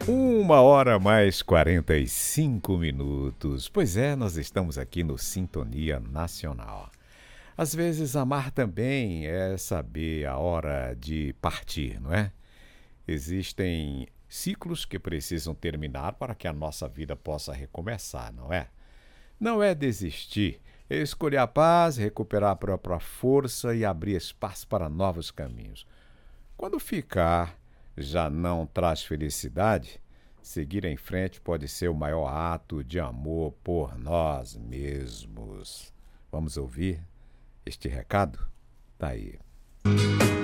1h mais 45 minutos. Pois é, nós estamos aqui no Sintonia Nacional. Às vezes, amar também é saber a hora de partir, não é? Existem ciclos que precisam terminar para que a nossa vida possa recomeçar, não é? Não é desistir, é escolher a paz, recuperar a própria força e abrir espaço para novos caminhos. Quando ficar já não traz felicidade, seguir em frente pode ser o maior ato de amor por nós mesmos. Vamos ouvir este recado? Tá aí.